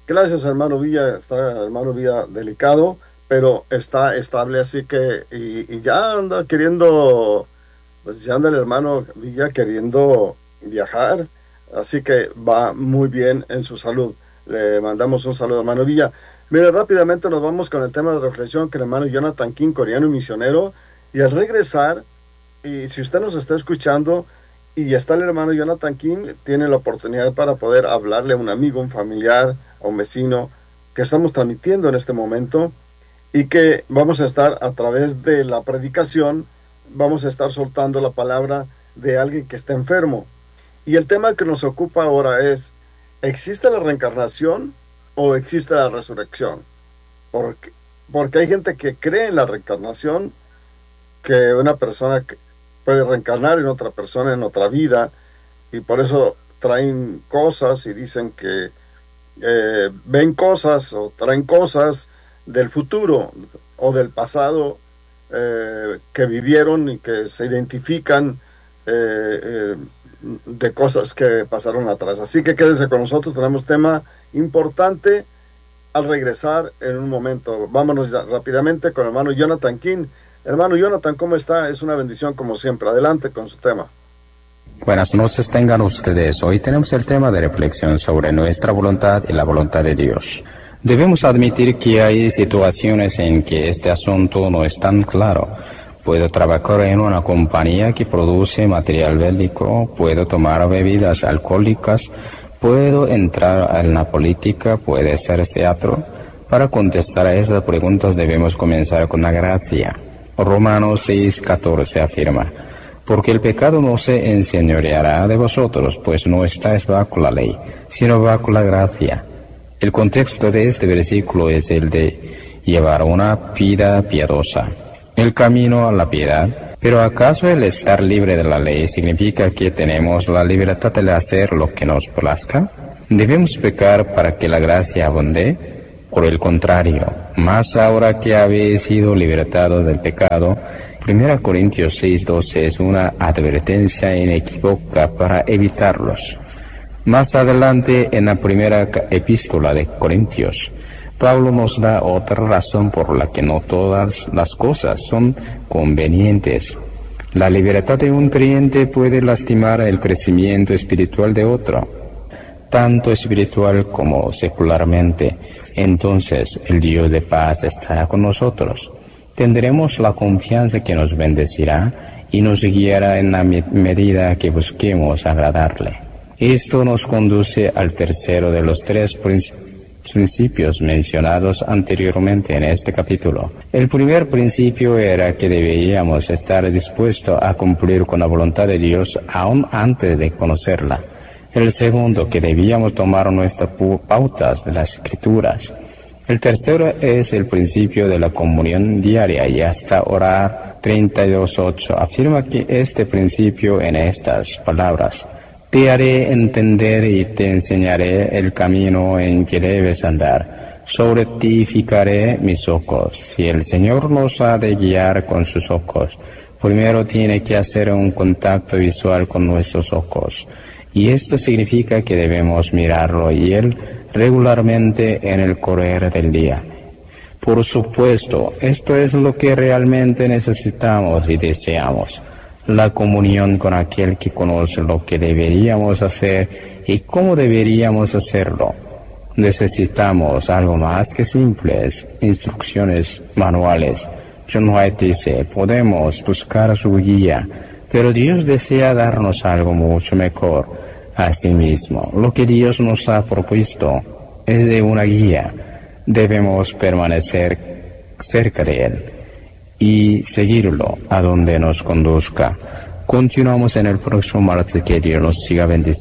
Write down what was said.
Gracias, hermano Villa. Está hermano Villa delicado, pero está estable, así que, y ya anda queriendo, pues ya anda el hermano Villa queriendo viajar, así que va muy bien en su salud. Le mandamos un saludo, hermano Villa. Mire, rápidamente nos vamos con el tema de reflexión que el hermano Jonathan King, coreano y misionero, y al regresar, y si usted nos está escuchando y está el hermano Jonathan King, tiene la oportunidad para poder hablarle a un amigo, un familiar, a un vecino que estamos transmitiendo en este momento y que vamos a estar a través de la predicación, vamos a estar soltando la palabra de alguien que está enfermo. Y el tema que nos ocupa ahora es, ¿existe la reencarnación o existe la resurrección? Porque, porque hay gente que cree en la reencarnación, que una persona puede reencarnar en otra persona, en otra vida, y por eso traen cosas y dicen que ven cosas o traen cosas del futuro o del pasado que vivieron y que se identifican de cosas que pasaron atrás. Así que quédese con nosotros, tenemos tema importante al regresar en un momento. Vámonos ya rápidamente con el hermano Jonathan King. Hermano Jonathan, ¿cómo está? Es una bendición como siempre. Adelante con su tema. Buenas noches tengan ustedes. Hoy tenemos el tema de reflexión sobre nuestra voluntad y la voluntad de Dios. Debemos admitir que hay situaciones en que este asunto no es tan claro. Puedo trabajar en una compañía que produce material bélico, puedo tomar bebidas alcohólicas, puedo entrar en la política, puede ser teatro. Para contestar a estas preguntas debemos comenzar con la gracia. Romanos 6:14 afirma: porque el pecado no se enseñoreará de vosotros, pues no estáis bajo la ley, sino bajo la gracia. El contexto de este versículo es el de llevar una vida piadosa, el camino a la piedad. Pero ¿acaso el estar libre de la ley significa que tenemos la libertad de hacer lo que nos plazca? ¿Debemos pecar para que la gracia abunde? Por el contrario, más ahora que habéis sido libertados del pecado. 1 Corintios 6:12 es una advertencia inequívoca para evitarlos. Más adelante, en la primera epístola de Corintios, Pablo nos da otra razón por la que no todas las cosas son convenientes. La libertad de un creyente puede lastimar el crecimiento espiritual de otro, tanto espiritual como secularmente. Entonces, el Dios de paz está con nosotros. Tendremos la confianza que nos bendecirá y nos guiará en la medida que busquemos agradarle. Esto nos conduce al tercero de los tres principios mencionados anteriormente en este capítulo. El primer principio era que deberíamos estar dispuestos a cumplir con la voluntad de Dios aún antes de conocerla. El segundo, que debíamos tomar nuestras pautas de las Escrituras. El tercero es el principio de la comunión diaria, y hasta orar 32:8 afirma que este principio en estas palabras: te haré entender y te enseñaré el camino en que debes andar. Sobre ti fijaré mis ojos. Si el Señor nos ha de guiar con sus ojos, primero tiene que hacer un contacto visual con nuestros ojos. Y esto significa que debemos mirarlo y Él regularmente en el correr del día. Por supuesto, esto es lo que realmente necesitamos y deseamos: la comunión con aquel que conoce lo que deberíamos hacer y cómo deberíamos hacerlo. Necesitamos algo más que simples instrucciones manuales. John White dice: podemos buscar su guía, pero Dios desea darnos algo mucho mejor. Asimismo, lo que Dios nos ha propuesto es de una guía. Debemos permanecer cerca de Él y seguirlo a donde nos conduzca. Continuamos en el próximo martes. Que Dios nos siga bendiciendo.